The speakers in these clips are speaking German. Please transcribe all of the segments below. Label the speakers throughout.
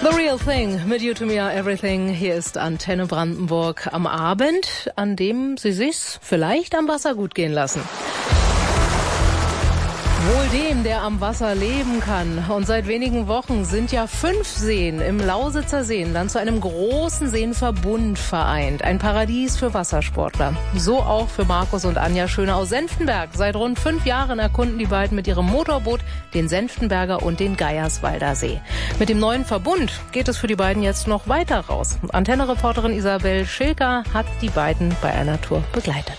Speaker 1: The Real Thing mit You to Me Are Everything. Hier ist Antenne Brandenburg am Abend, an dem Sie sich's vielleicht am Wasser gut gehen lassen. Wohl dem, der am Wasser leben kann. Und seit wenigen Wochen sind ja 5 Seen im Lausitzer Seenland zu einem großen Seenverbund vereint. Ein Paradies für Wassersportler. So auch für Markus und Anja Schöne aus Senftenberg. Seit rund 5 Jahren erkunden die beiden mit ihrem Motorboot den Senftenberger und den Geierswalder See. Mit dem neuen Verbund geht es für die beiden jetzt noch weiter raus. Antenne-Reporterin Isabel Schilker hat die beiden bei einer Tour begleitet.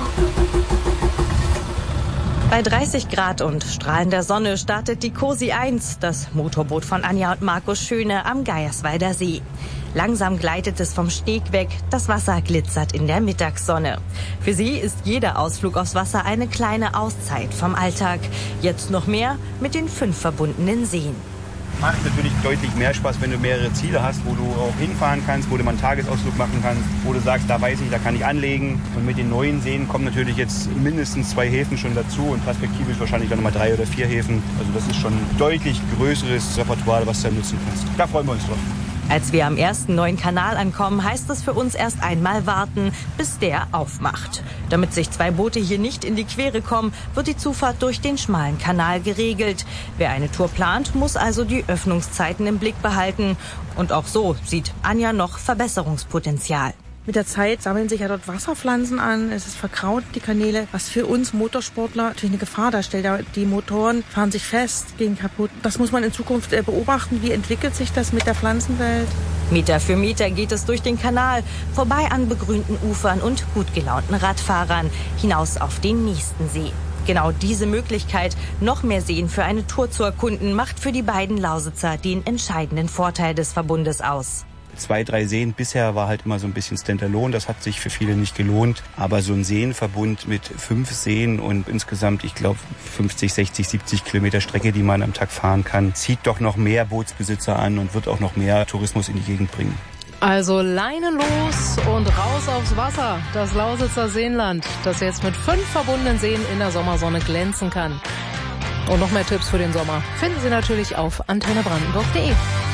Speaker 2: Bei 30 Grad und strahlender Sonne startet die Cosi 1, das Motorboot von Anja und Markus Schöne am Geierswalder See. Langsam gleitet es vom Steg weg, das Wasser glitzert in der Mittagssonne. Für sie ist jeder Ausflug aufs Wasser eine kleine Auszeit vom Alltag. Jetzt noch mehr mit den 5 verbundenen Seen.
Speaker 3: Macht natürlich deutlich mehr Spaß, wenn du mehrere Ziele hast, wo du auch hinfahren kannst, wo du mal einen Tagesausflug machen kannst, wo du sagst, da weiß ich, da kann ich anlegen. Und mit den neuen Seen kommen natürlich jetzt mindestens 2 Häfen schon dazu und perspektivisch wahrscheinlich dann nochmal 3 oder 4 Häfen. Also das ist schon ein deutlich größeres Repertoire, was du dann nutzen kannst. Da freuen wir uns drauf.
Speaker 2: Als wir am ersten neuen Kanal ankommen, heißt es für uns erst einmal warten, bis der aufmacht. Damit sich 2 Boote hier nicht in die Quere kommen, wird die Zufahrt durch den schmalen Kanal geregelt. Wer eine Tour plant, muss also die Öffnungszeiten im Blick behalten. Und auch so sieht Anja noch Verbesserungspotenzial.
Speaker 4: Mit der Zeit sammeln sich ja dort Wasserpflanzen an, es ist verkraut, die Kanäle, was für uns Motorsportler natürlich eine Gefahr darstellt. Ja, die Motoren fahren sich fest, gehen kaputt. Das muss man in Zukunft beobachten. Wie entwickelt sich das mit der Pflanzenwelt?
Speaker 2: Meter für Meter geht es durch den Kanal, vorbei an begrünten Ufern und gut gelaunten Radfahrern, hinaus auf den nächsten See. Genau diese Möglichkeit, noch mehr Seen für eine Tour zu erkunden, macht für die beiden Lausitzer den entscheidenden Vorteil des Verbundes aus.
Speaker 3: 2, 3 Seen bisher war halt immer so ein bisschen Standalone, das hat sich für viele nicht gelohnt. Aber so ein Seenverbund mit 5 Seen und insgesamt, ich glaube, 50, 60, 70 Kilometer Strecke, die man am Tag fahren kann, zieht doch noch mehr Bootsbesitzer an und wird auch noch mehr Tourismus in die Gegend bringen.
Speaker 1: Also Leine los und raus aufs Wasser. Das Lausitzer Seenland, das jetzt mit 5 verbundenen Seen in der Sommersonne glänzen kann. Und noch mehr Tipps für den Sommer finden Sie natürlich auf antennebrandenburg.de.